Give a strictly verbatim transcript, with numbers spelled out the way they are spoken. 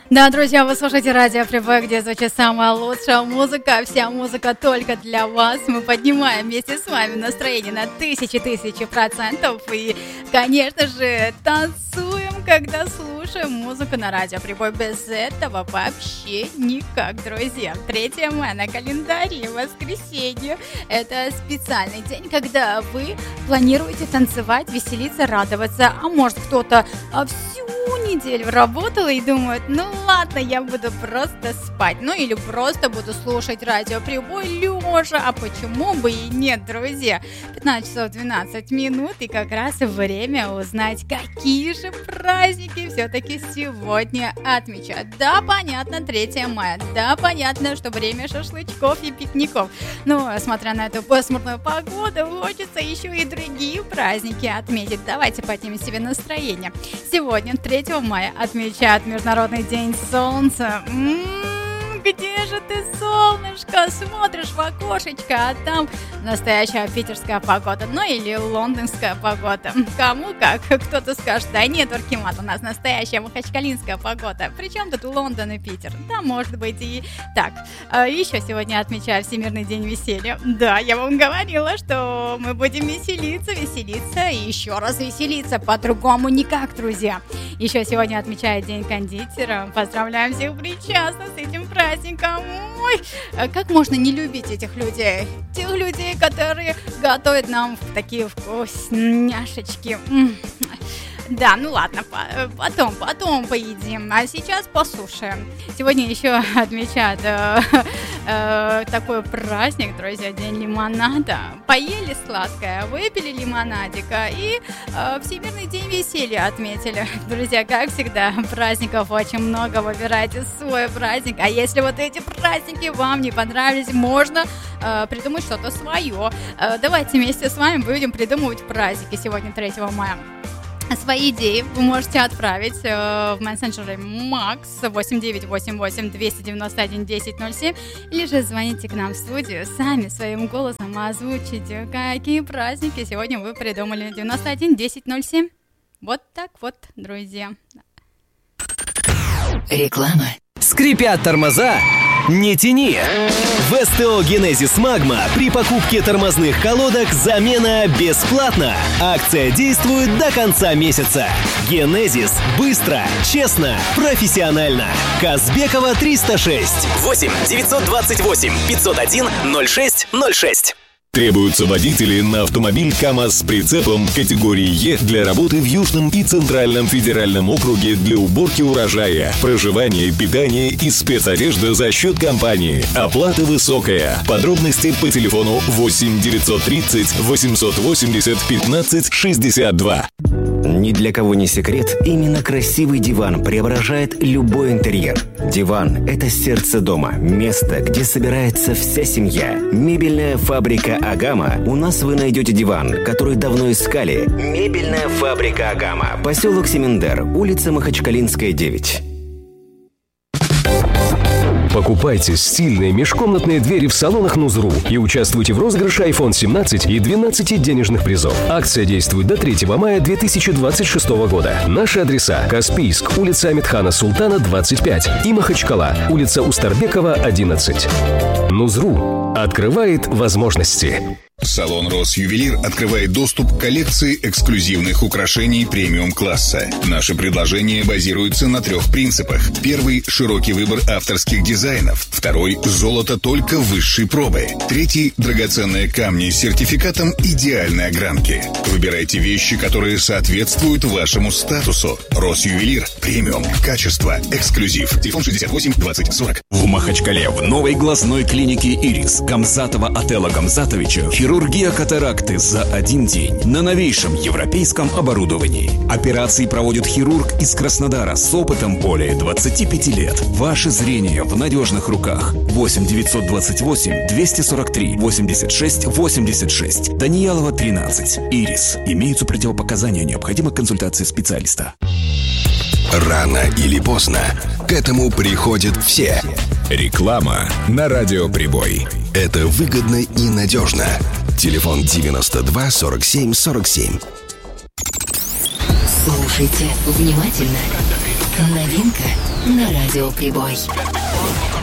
Да, друзья, вы слушаете радио Прибой, где звучит самая лучшая музыка. Вся музыка только для вас. Мы поднимаем вместе с вами настроение на тысячи-тысячи процентов. И, конечно же, танцуем, когда слушаем музыку на радио Прибой. Без этого вообще никак, друзья. третьего мая на календаре, воскресенье. Это специальный день, когда вы планируете танцевать, веселиться, радоваться. А может, кто-то всю неделю работал и думает, ну ладно, я буду просто спать, ну или просто буду слушать радио Прибой лежа, а почему бы и нет, друзья. пятнадцать часов двенадцать минут, и как раз время узнать, какие же праздники все-таки сегодня отмечают. Да, понятно, третьего мая, да, понятно, что время шашлычков и пикников, но, смотря на эту пасмурную погоду, хочется еще и другие праздники отметить. Давайте поднимем себе настроение. Сегодня, третьего мая, отмечают Международный день солнца. М-м, где же ты, солнышко? Смотришь в окошечко, а там настоящая питерская погода, ну или лондонская погода. Кому как. Кто-то скажет, да нет, Аркимат, у нас настоящая махачкалинская погода. Причем тут Лондон и Питер? Да, может быть и так. Еще сегодня отмечаю Всемирный день веселья. Да, я вам говорила, что мы будем веселиться, веселиться и еще раз веселиться. По-другому никак, друзья. Еще сегодня отмечаю День кондитера. Поздравляем всех причастных с этим праздником. Ой, как можно не любить этих людей? Тех людей, которые готовят нам такие вкусняшечки. Да, ну ладно, потом, потом поедим, а сейчас послушаем. Сегодня еще отмечают э, э, такой праздник, друзья, День лимонада. Поели сладкое, выпили лимонадика и э, Всемирный день веселья отметили. Друзья, как всегда, праздников очень много, выбирайте свой праздник. А если вот эти праздники вам не понравились, можно э, придумать что-то свое. Э, давайте вместе с вами будем придумывать праздники сегодня, третьего мая. Свои идеи вы можете отправить э, в мессенджере Макс восемь девять восемь восемь двести девяносто один десять ноль семь, или же звоните к нам в студию, сами своим голосом озвучите, какие праздники сегодня вы придумали. девяносто один десять ноль семь. Вот так вот, друзья. Реклама. Скрипят тормоза? Не тяни! В СТО «Генезис Магма» при покупке тормозных колодок замена бесплатна. Акция действует до конца месяца. «Генезис» — быстро, честно, профессионально. Казбекова триста шесть. восемь девятьсот двадцать восемь пятьсот один ноль шесть ноль шесть. Требуются водители на автомобиль КАМАЗ с прицепом категории Е для работы в Южном и Центральном федеральном округе для уборки урожая, проживания, питания и спецодежды за счет компании. Оплата высокая. Подробности по телефону восемь девятьсот тридцать восемьсот восемьдесят пятнадцать шестьдесят два. Ни для кого не секрет, именно красивый диван преображает любой интерьер. Диван – это сердце дома, место, где собирается вся семья. Мебельная фабрика «Агама». У нас вы найдете диван, который давно искали. Мебельная фабрика «Агама». Поселок Семендер, улица Махачкалинская, девять. Покупайте стильные межкомнатные двери в салонах Нузру и участвуйте в розыгрыше айфон семнадцать и двенадцати денежных призов. Акция действует до третьего мая две тысячи двадцать шестого года. Наши адреса: Каспийск, улица Амитхана Султана, двадцать пять, и Махачкала, улица Устарбекова, одиннадцать. Нузру открывает возможности. Салон «Росювелир» открывает доступ к коллекции эксклюзивных украшений премиум-класса. Наши предложения базируются на трех принципах. Первый – широкий выбор авторских дизайнов. Второй – золото только высшей пробы. Третий – драгоценные камни с сертификатом идеальной огранки. Выбирайте вещи, которые соответствуют вашему статусу. «Росювелир» – премиум, качество, эксклюзив. Телефон шестьдесят восемь двадцать сорок. В Махачкале в новой глазной клинике «Ирис» Гамзатова Ателла Гамзатовича хирургия катаракты за один день на новейшем европейском оборудовании. Операции проводит хирург из Краснодара с опытом более двадцати пяти лет. Ваше зрение в надежных руках. восемь девятьсот двадцать восемь двести сорок три восемьдесят шесть восемьдесят шесть. Даниялова, тринадцать. «Ирис». Имеются противопоказания, необходима консультация специалиста. Рано или поздно к этому приходят все. Реклама на Радио Прибой. Это выгодно и надежно. Телефон девяносто два сорок семь сорок семь. Слушайте внимательно. Новинка. на Радио Прибой.